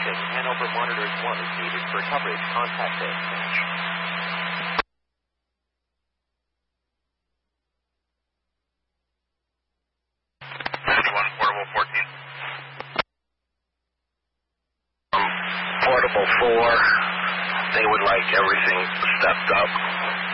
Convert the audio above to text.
station. Hanover Monitors 1 is needed for coverage. Contact dispatch. Portable 14. Portable 4, they would like everything stepped up.